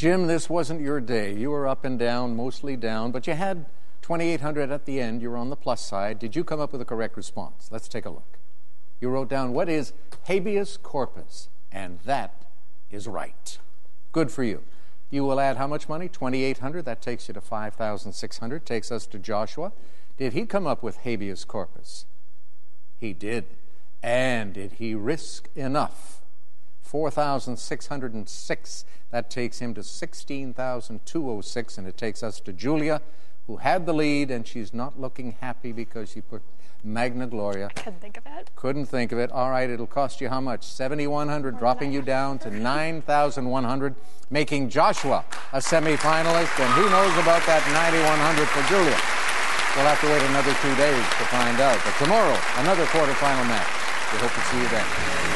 Jim, this wasn't your day. You were up and down, mostly down, but you had 2,800 at the end. You were on the plus side. Did you come up with a correct response? Let's take a look. You wrote down, what is habeas corpus? And that is right. Good for you. You will add how much money? 2,800. That takes you to 5,600. Takes us to Joshua. Did he come up with habeas corpus? He did. And did he risk enough? 4,606. That takes him to 16,206, and it takes us to Julia, who had the lead, and she's not looking happy because she put Magna Gloria. Couldn't think of it. Couldn't think of it. All right, it'll cost you how much? 7,100, dropping you down to 9,100, making Joshua a semifinalist, and who knows about that 9,100 for Julia. We'll have to wait another 2 days to find out. But tomorrow, another quarterfinal match. We hope to see you then.